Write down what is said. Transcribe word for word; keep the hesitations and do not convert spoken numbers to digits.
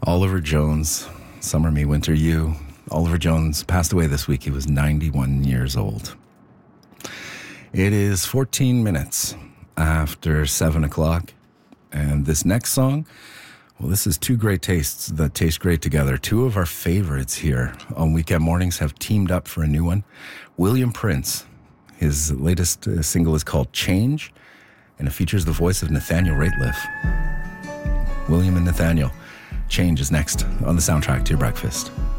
Oliver Jones, Summer Me, Winter You. Oliver Jones passed away this week. He was ninety-one years old. It is fourteen minutes after seven o'clock. And this next song, well, this is two great tastes that taste great together. Two of our favorites here on Weekend Mornings have teamed up for a new one. William Prince, his latest uh, single is called Change, and it features the voice of Nathaniel Rateliff. William and Nathaniel. Change is next on the soundtrack to your breakfast.